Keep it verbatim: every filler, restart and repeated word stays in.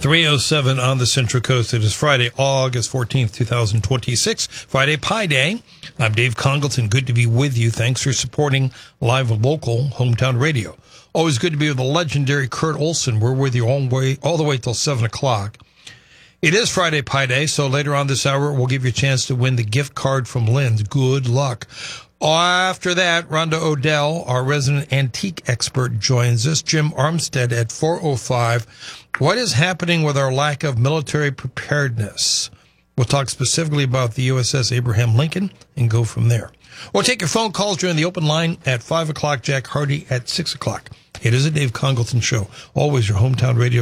three oh seven on the Central Coast. It is Friday, August fourteenth, twenty twenty-six. Friday Pi Day. I'm Dave Congleton. Good to be with you. Thanks for supporting live local hometown radio. Always good to be with the legendary Kurt Olson. We're with you all the way, all the way till seven o'clock. It is Friday Pi Day, so later on this hour, we'll give you a chance to win the gift card from Lynn's. Good luck. After that, Rhonda Odell, our resident antique expert, joins us. Jim Armstead at four oh five. What is happening with our lack of military preparedness? We'll talk specifically about the U S S Abraham Lincoln and go from there. We'll take your phone calls during the open line at five o'clock, Jack Hardy at six o'clock. It is a Dave Congleton show. Always your hometown radio